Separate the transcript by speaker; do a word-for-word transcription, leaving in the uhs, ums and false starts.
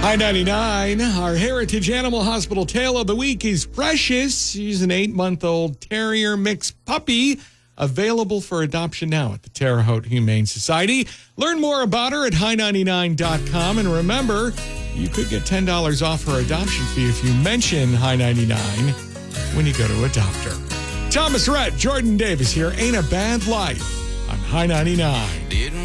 Speaker 1: Hi ninety-nine, our Heritage Animal Hospital tale of the week is Precious. She's an eight-month-old terrier mixed puppy available for adoption now at the Terre Haute Humane Society. Learn more about her at hi ninety-nine dot com. And remember, you could get ten dollars off her adoption fee if you mention Hi ninety-nine when you go to adopt her. Thomas Rhett, Jordan Davis here. Ain't a Bad Life on Hi ninety-nine.
Speaker 2: Didn't